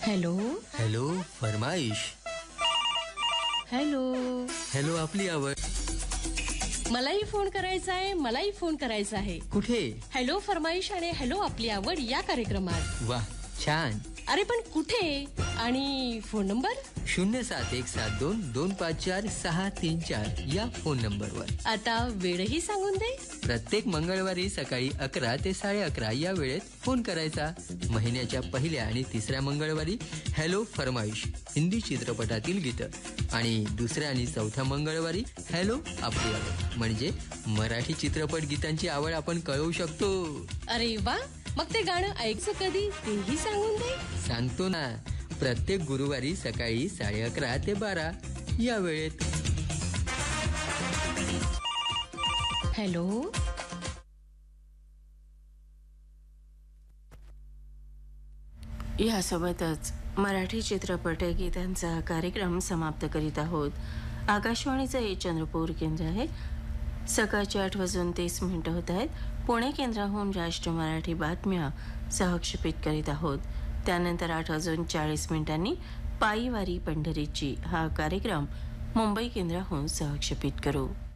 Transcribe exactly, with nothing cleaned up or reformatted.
Hello hello फरमाईश. Hello hello आपली आवड. मलाही फोन करायचा आहे मलाही फोन करायचा आहे. कुठे? हॅलो फरमाईश आणि हॅलो आपली आवड या कार्यक्रमात. वा छान. अरे पण कुठे आणि फोन नंबर? शून्य सात एक सात दोन दोन पाच चार सहा तीन चार या फोन नंबरवर. आता वेळही सांगून दे. प्रत्येक मंगळवारी सकाळी अकरा ते साडे अकरा या वेळेत फोन करायचा. महिन्याच्या पहिल्या आणि तिसऱ्या मंगळवारी हॅलो फरमाईश हिंदी चित्रपटातील गीतं आणि दुसऱ्या आणि चौथ्या मंगळवारी हॅलो आपली आवड म्हणजे मराठी चित्रपट गीतांची आवड आपण कळवू शकतो. अरे वा, मग ते गाणं ऐकचं कधी तेही सांगून दे. सांगतो ना, प्रत्येक गुरुवारी सकाळी साडे अकरा ते बारा या वेळेत. हॅलो यासोबतच मराठी चित्रपट गीतांचा कार्यक्रम समाप्त करीत आहोत. आकाशवाणीचं हे चंद्रपूर केंद्र आहे. सकाळचे आठ वाजून तीस मिनिटं होत आहेत. पुणे केंद्राहून राष्ट्र मराठी बातम्या सहक्षेपित करीत आहोत. त्यानंतर आठ वाजून चाळीस मिनिटांनी पायीवारी पंढरीची हा कार्यक्रम मुंबई केंद्राहून सहक्षेपित करू.